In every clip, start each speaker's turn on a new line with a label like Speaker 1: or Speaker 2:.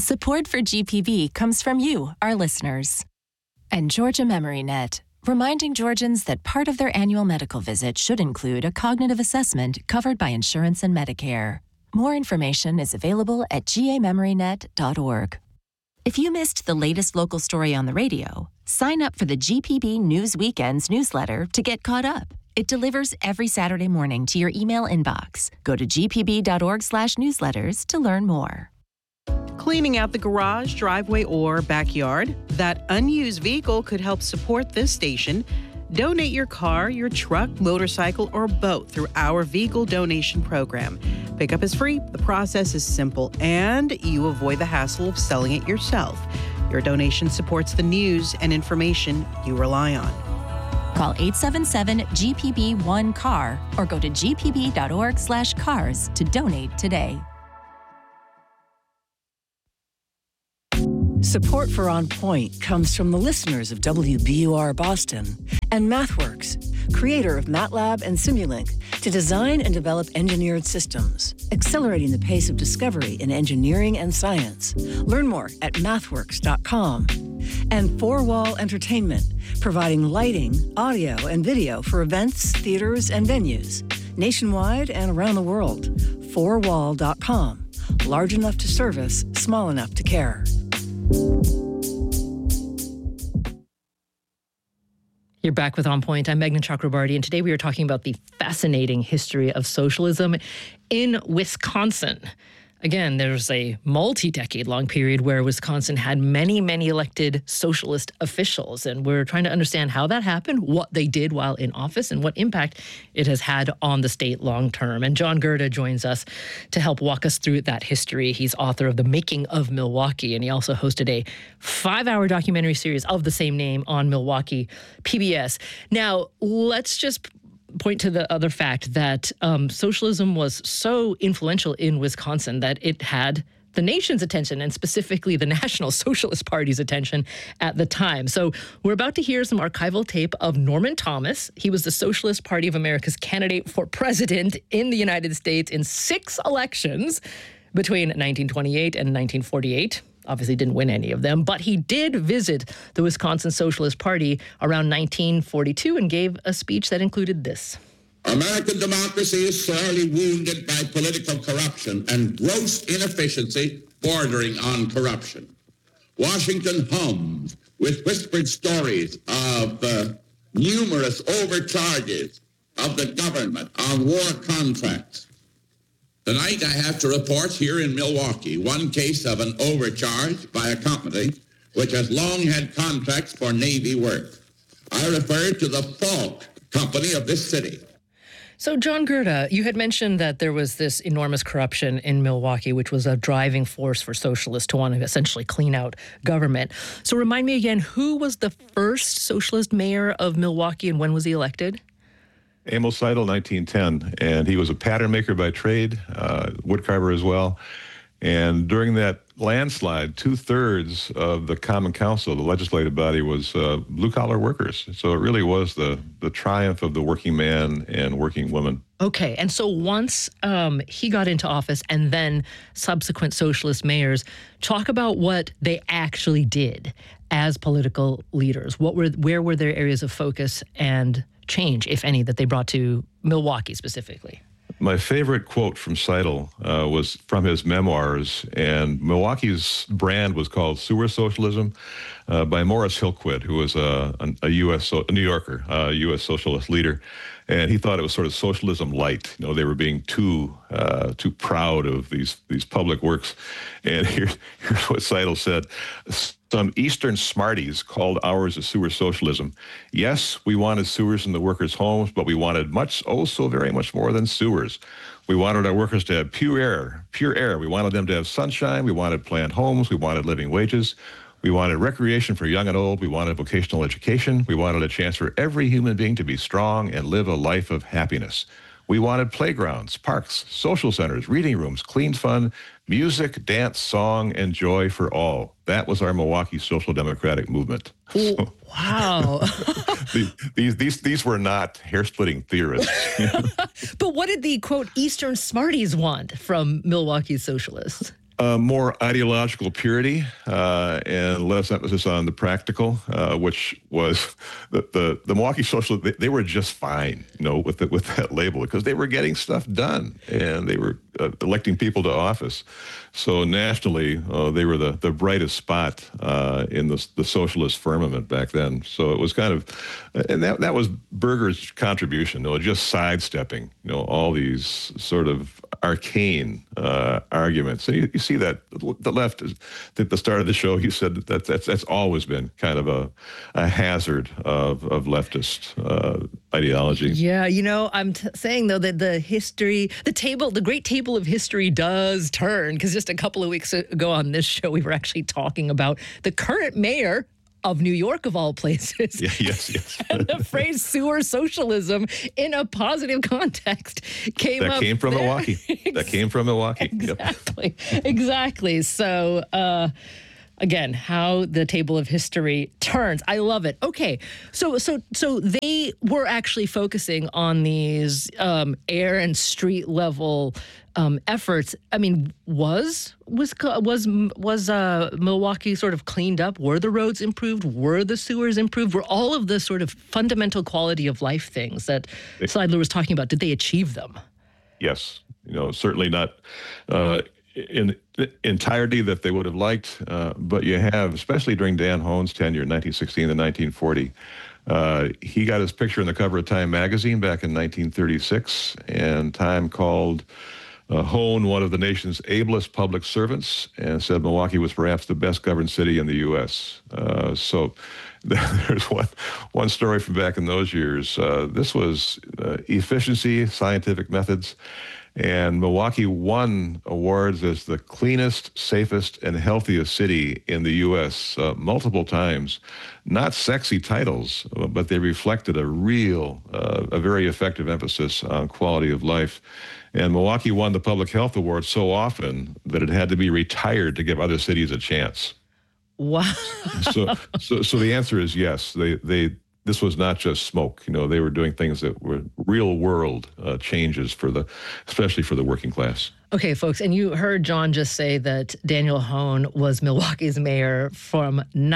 Speaker 1: Support for GPB comes from you, our listeners. And Georgia MemoryNet, reminding Georgians that part of their annual medical visit should include a cognitive assessment covered by insurance and Medicare. More information is available at gamemorynet.org. If you missed the latest local story on the radio, sign up for the GPB News Weekends newsletter to get caught up. It delivers every Saturday morning to your email inbox. Go to gpb.org/newsletters to learn more.
Speaker 2: Cleaning out the garage, driveway, or backyard? That unused vehicle could help support this station. Donate your car, your truck, motorcycle, or boat through our vehicle donation program. Pickup is free, the process is simple, and you avoid the hassle of selling it yourself. Your donation supports the news and information you rely on.
Speaker 1: Call 877-GPB-1-CAR or go to gpb.org/cars to donate today.
Speaker 3: Support for On Point comes from the listeners of WBUR Boston and MathWorks, creator of MATLAB and Simulink, to design and develop engineered systems, accelerating the pace of discovery in engineering and science. Learn more at mathworks.com. And Four Wall Entertainment, providing lighting, audio, and video for events, theaters, and venues, nationwide and around the world. Fourwall.com. Large enough to service, small enough to care.
Speaker 4: You're back with On Point. I'm Meghna Chakrabarty, and today we are talking about the fascinating history of socialism in Wisconsin. Again, there's a multi-decade-long period where Wisconsin had many, many elected socialist officials, and we're trying to understand how that happened, what they did while in office, and what impact it has had on the state long-term. And John Gerda joins us to help walk us through that history. He's author of The Making of Milwaukee, and he also hosted a 5-hour documentary series of the same name on Milwaukee PBS. Now, let's just point to the other fact that socialism was so influential in Wisconsin that it had the nation's attention, and specifically the National Socialist Party's attention at the time. So we're about to hear some archival tape of Norman Thomas. He was the Socialist Party of America's candidate for president in the United States in 6 elections between 1928 and 1948. Obviously didn't win any of them, but he did visit the Wisconsin Socialist Party around 1942 and gave a speech that included this.
Speaker 5: American democracy is sorely wounded by political corruption and gross inefficiency bordering on corruption. Washington hums with whispered stories of numerous overcharges of the government on war contracts. Tonight, I have to report here in Milwaukee one case of an overcharge by a company which has long had contracts for Navy work. I refer to the Falk Company of this city.
Speaker 4: So, John Gerda, you had mentioned that there was this enormous corruption in Milwaukee, which was a driving force for socialists to want to essentially clean out government. So remind me again, who was the first socialist mayor of Milwaukee and when was he elected?
Speaker 6: Amos Seidel, 1910, and he was a pattern maker by trade, woodcarver as well. And during that landslide, 2/3 of the Common Council, the legislative body, was blue-collar workers. So it really was the triumph of the working man and working woman.
Speaker 4: Okay, and so once he got into office and then subsequent socialist mayors, talk about what they actually did as political leaders. Where were their areas of focus and change, if any, that they brought to Milwaukee specifically?
Speaker 6: My favorite quote from Seidel was from his memoirs, and Milwaukee's brand was called Sewer Socialism by Morris Hillquid, who was a New Yorker, a U.S. socialist leader, and he thought it was sort of socialism light. You know, they were being too proud of these public works. And here's what Seidel said. Some Eastern smarties called ours a sewer socialism. Yes, we wanted sewers in the workers' homes, but we wanted much, oh so very much more than sewers. We wanted our workers to have pure air. We wanted them to have sunshine. We wanted planned homes. We wanted living wages. We wanted recreation for young and old. We wanted vocational education. We wanted a chance for every human being to be strong and live a life of happiness. We wanted playgrounds, parks, social centers, reading rooms, clean fun, music, dance, song, and joy for all. That was our Milwaukee Social Democratic movement.
Speaker 4: So, wow.
Speaker 6: These were not hair-splitting theorists.
Speaker 4: But what did the, quote, Eastern smarties want from Milwaukee socialists?
Speaker 6: More ideological purity and less emphasis on the practical, which was the Milwaukee Socialists. They were just fine, with that label because they were getting stuff done and they were electing people to office. So nationally, they were the brightest spot in the socialist firmament back then. So it was kind of, and that was Berger's contribution, just sidestepping, all these sort of arcane arguments. And you see that the left, at the start of the show, you said that's always been kind of a hazard of leftist ideology.
Speaker 4: Yeah, I'm saying, though, that the great table of history does turn, because just a couple of weeks ago on this show, we were actually talking about the current mayor of New York, of all places.
Speaker 6: Yeah, yes.
Speaker 4: And the phrase sewer socialism in a positive context came from
Speaker 6: Milwaukee. That came from Milwaukee.
Speaker 4: Exactly. Yep. Exactly. So, again, how the table of history turns. I love it. Okay. So they were actually focusing on these air and street level efforts. I mean, was Milwaukee sort of cleaned up? Were the roads improved? Were the sewers improved? Were all of the sort of fundamental quality of life things that Seidler was talking about, did they achieve them?
Speaker 6: Yes. Certainly not in entirety that they would have liked, but you have, especially during Dan Hohn's tenure in 1916 to 1940, he got his picture in the cover of Time magazine back in 1936, and Time called Hohn one of the nation's ablest public servants and said Milwaukee was perhaps the best governed city in the U.S. So there's one story from back in those years. This was efficiency, scientific methods, and Milwaukee won awards as the cleanest, safest, and healthiest city in the U.S. Multiple times. Not sexy titles, but they reflected a very effective emphasis on quality of life. And Milwaukee won the Public Health Award so often that it had to be retired to give other cities a chance.
Speaker 4: Wow.
Speaker 6: So the answer is yes. This was not just smoke. They were doing things that were real world changes especially for the working class.
Speaker 4: Okay, folks, and you heard John just say that Daniel Hohn was Milwaukee's mayor from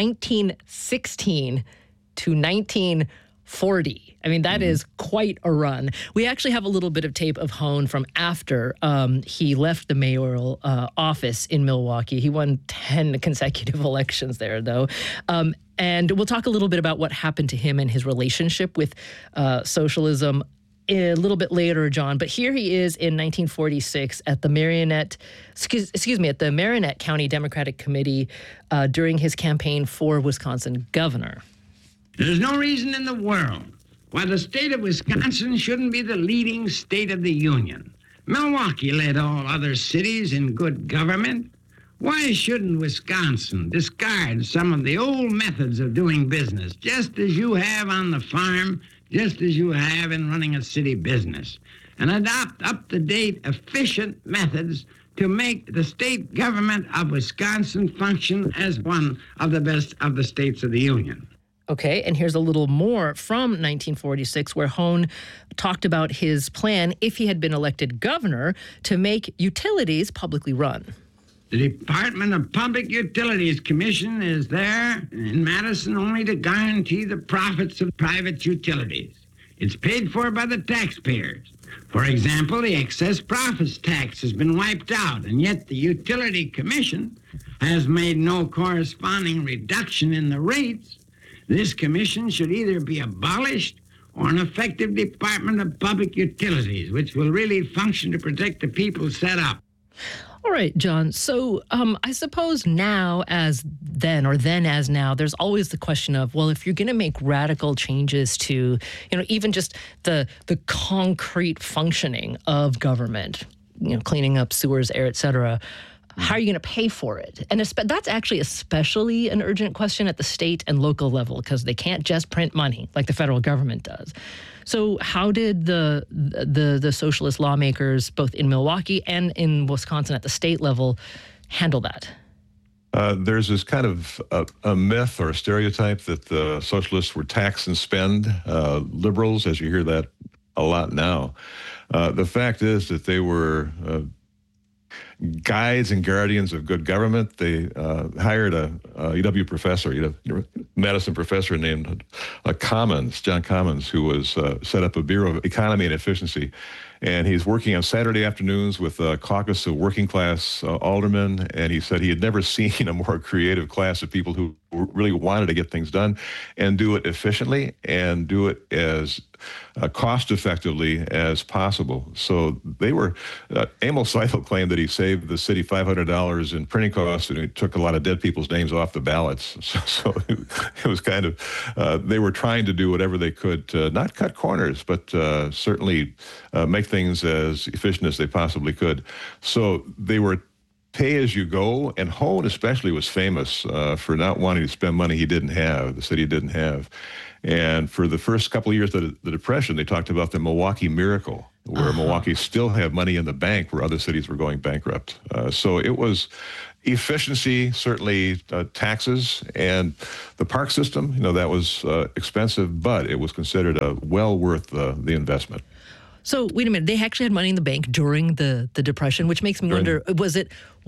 Speaker 4: 1916 to 1940. I mean, that is quite a run. We actually have a little bit of tape of Hohn from after he left the mayoral office in Milwaukee. He won 10 consecutive elections there, though. And we'll talk a little bit about what happened to him and his relationship with socialism a little bit later, John. But here he is in 1946 at the Marinette County Democratic Committee during his campaign for Wisconsin governor.
Speaker 7: There's no reason in the world why the state of Wisconsin shouldn't be the leading state of the Union. Milwaukee led all other cities in good government. Why shouldn't Wisconsin discard some of the old methods of doing business, just as you have on the farm, just as you have in running a city business, and adopt up-to-date, efficient methods to make the state government of Wisconsin function as one of the best of the states of the Union?
Speaker 4: Okay, and here's a little more from 1946, where Hohn talked about his plan, if he had been elected governor, to make utilities publicly run.
Speaker 7: The Department of Public Utilities Commission is there in Madison only to guarantee the profits of private utilities. It's paid for by the taxpayers. For example, the excess profits tax has been wiped out, and yet the Utility Commission has made no corresponding reduction in the rates. This commission should either be abolished or an effective Department of Public Utilities, which will really function to protect the people set up.
Speaker 4: All right, John. So I suppose now as then, or then as now, there's always the question of, well, if you're going to make radical changes to, even just the concrete functioning of government, cleaning up sewers, air, et cetera, how are you going to pay for it? And that's actually especially an urgent question at the state and local level, because they can't just print money like the federal government does. So how did the socialist lawmakers, both in Milwaukee and in Wisconsin at the state level, handle that?
Speaker 6: There's this kind of a myth or a stereotype that the socialists were tax and spend liberals, as you hear that a lot now. The fact is that they were guides and guardians of good government. They hired a UW professor, medicine professor named John Commons, who was set up a Bureau of Economy and Efficiency. And he's working on Saturday afternoons with a caucus of working class aldermen. And he said he had never seen a more creative class of people who really wanted to get things done and do it efficiently and do it as cost effectively as possible. So they were, Emil Seidel claimed that he saved the city $500 in printing costs and he took a lot of dead people's names off the ballots. So it was kind of, they were trying to do whatever they could to not cut corners, but certainly make things as efficient as they possibly could. So they were pay as you go, and Hone especially was famous for not wanting to spend money he didn't have, the city didn't have. And for the first couple of years of the Depression, they talked about the Milwaukee Miracle, where Milwaukee still had money in the bank where other cities were going bankrupt. So it was efficiency, certainly taxes, and the park system, that was expensive, but it was considered well worth the investment.
Speaker 4: So wait a minute, they actually had money in the bank during the Depression, which makes me wonder, was it